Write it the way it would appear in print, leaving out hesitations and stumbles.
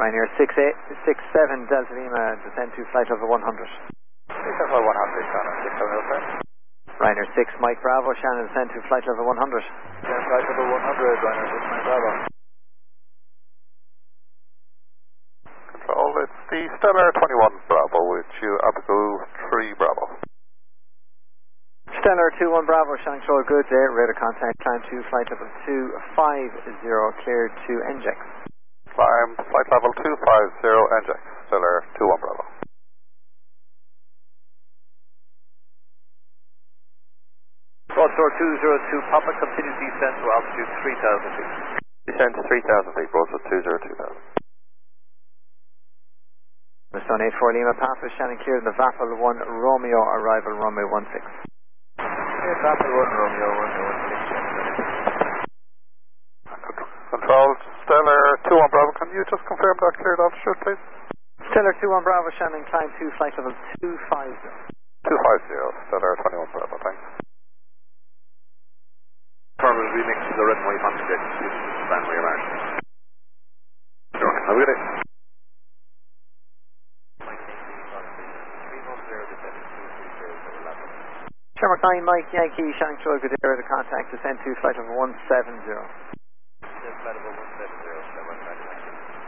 Ryanair 687 Delta Lima, descend to flight level 100. 6 level 100, Shannon, 670. Ryanair 6 Mike Bravo, Shannon, descend to flight level 100. Flight level 100, Ryanair 6 Mike Bravo. Control, it's the Stellar 21 Bravo with you, Abigail 3 Bravo. Stellar 21 Bravo, Shannon Control, good day, radar contact, climb to flight level 250, cleared to NJEX. Climb flight level 250, NJEX, Stellar 21 Bravo. Broadsoar 202 Papa, continue descent to altitude 3,000 feet. Descend to 3,000 feet, Broadsoar 202,000. Stone 84 Lima, Papa, Shannon cleared in the Vapil 1 Romeo, arrival runway 16. Vapil 1 Romeo, runway 16. Control, Stellar 21 Bravo, can you just confirm that cleared altitude, please? Stellar 21 Bravo, Shannon, climb to flight level 250. 250, Stellar 21 Bravo, thanks. Terminal remix to the runway 16, runway alert. Sure, have a good day. Sherlock 9 Mike Yankee, Shannon Control, good day, radar contact, descend to flight level 170. Flight level 170.